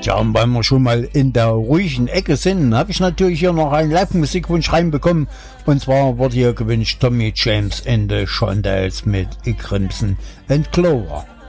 Ja, und weil wir schon mal in der ruhigen Ecke sind, habe ich natürlich hier noch einen Live-Musikwunsch reinbekommen. Und zwar wurde hier gewünscht Tommy James and the Shondells mit Crimson and Clover.